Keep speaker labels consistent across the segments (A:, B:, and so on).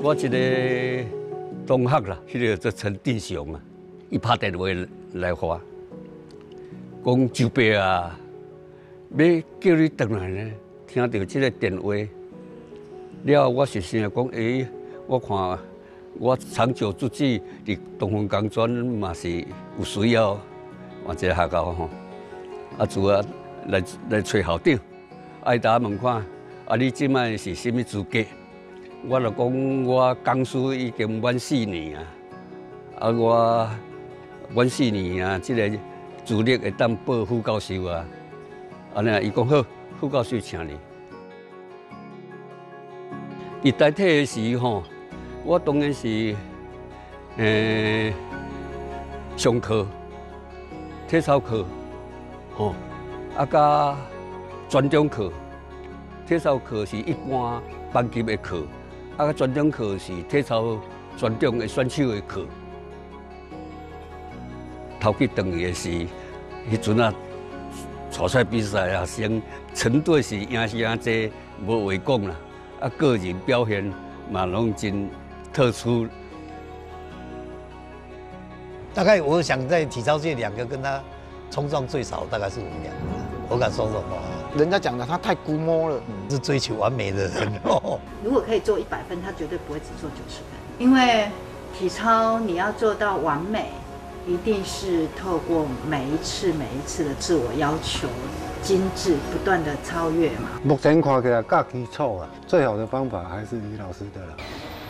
A: 我一个同学啦，迄个做陈定雄啊，伊拍电话来我，讲周伯啊，要叫你回来呢。听到这个电话，了我是想讲，我看我长久之计伫东风工专嘛是有需要，换一个学校吼，主要来找校长，伊答问看，你即摆是甚物资格？我就讲我工时已经满4年啊，我满4年啊，这个资历会当报副教授啊，安尼伊讲好，副教授请你。伊代替的时吼，我当然是上课、体操课，吼，甲专中课。体操课是一般班级的课，专中课是体操专中的选手的课。头去转去的是，迄阵啊，初赛比赛啊，成程度是赢济，无话讲啦。个人表现嘛，拢真特殊。
B: 大概我想在体操界2个跟他冲撞最少，大概是我们2个。我敢说实话，
C: 人家讲的他太估摸了，
B: 是追求完美的人。
D: 如果可以做100分，他绝对不会只做90分，因为体操你要做到完美，一定是透过每一次的自我要求。精致不断的超越嘛。
E: 目前看起来教基础啊，最好的方法还是于老师的了。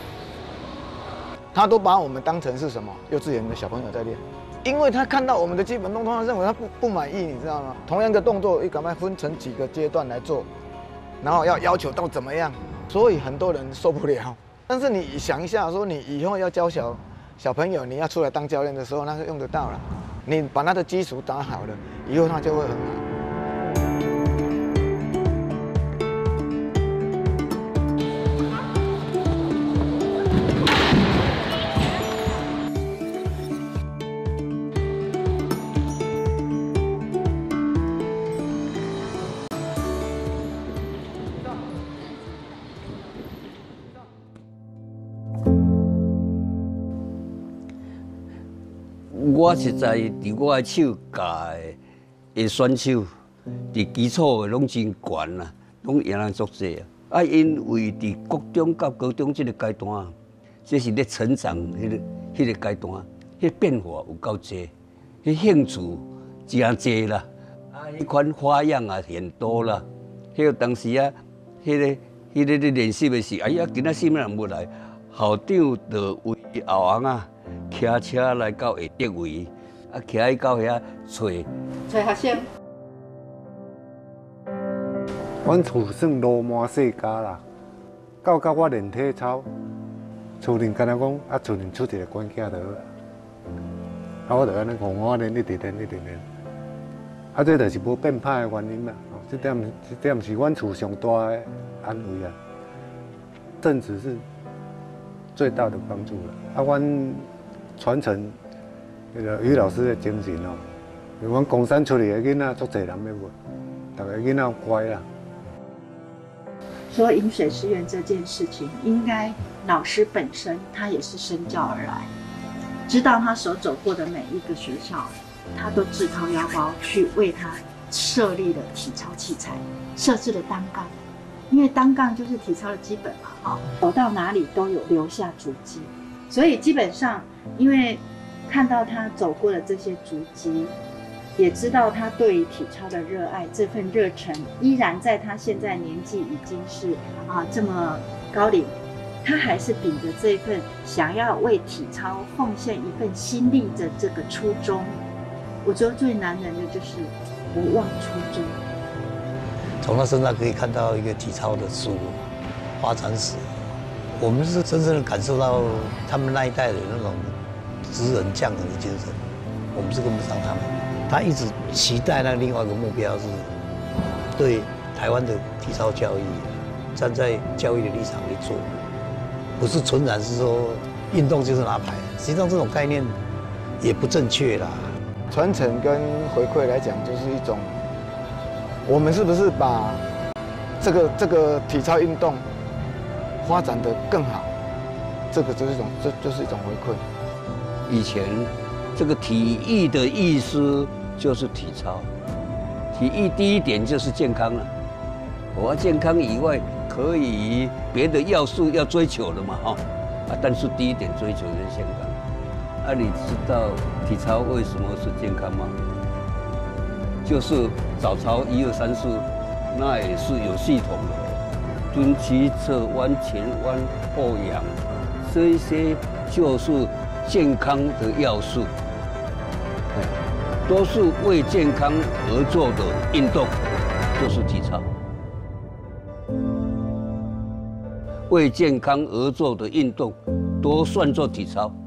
C: 他都把我们当成是什么幼稚园的小朋友在练，因为他看到我们的基本动作，他认为他不满意，你知道吗？同样的动作，赶快分成几个阶段来做，然后要求到怎么样，所以很多人受不了。但是你想一下，说你以后要教小朋友，你要出来当教练的时候，那是用得到了。你把他的基础打好了，以后他就会很好。
A: 我实在伫我的手教的选手，伫基础的拢真悬啦，拢赢人足济啊！因为伫国中到高中这个阶段，这是咧成长迄个阶段，迄变化有够济，迄兴趣真济啦，迄款花样啊很多啦。迄个当时啊，迄个咧练习的是，今仔什么人要来，校长就为后巷啊。骑车来到下德围，骑到遐找
D: 学生。
E: 阮厝算罗马世家啦，到我练体操，厝人干那讲厝人出一个管囝就好，我就安尼讲，我练一直练。这就是无变歹的原因啦。这点是阮厝上大的安慰啊，正直是最大的帮助了。阮传承那个于老师的精神哦，因为阮公山出来的囡仔足侪人要问，大家囡仔乖啦。
D: 说饮水思源这件事情，应该老师本身他也是身教而来，知道他所走过的每一个学校，他都自掏腰包去为他设立了体操器材，设置了单杠，因为单杠就是体操的基本嘛，走到哪里都有留下足迹。所以基本上，因为看到他走过的这些足迹，也知道他对于体操的热爱，这份热忱依然在他现在年纪已经是这么高龄，他还是秉着这份想要为体操奉献一份心力的这个初衷。我觉得最难能的就是不忘初衷。
B: 从他身上可以看到一个体操的书发展史。我们是真正的感受到他们那一代的那种职人匠人的精神，我们是跟不上他们。他一直期待那另外一个目标是对台湾的体操教育站在教育的立场去做，不是纯然是说运动就是拿牌。实际上这种概念也不正确啦。
C: 传承跟回馈来讲，就是一种我们是不是把这个体操运动发展得更好， 这就是一种回馈。
A: 以前这个体育的意思就是体操，体育第一点就是健康了。我要健康以外，可以别的要素要追求的嘛，但是第一点追求就是健康。你知道体操为什么是健康吗？就是早操1、2、3、4，那也是有系统的，蹲、屈、侧、弯、前弯、后仰，这些就是健康的要素，都是为健康而做的运动，就是体操。为健康而做的运动，都算作体操。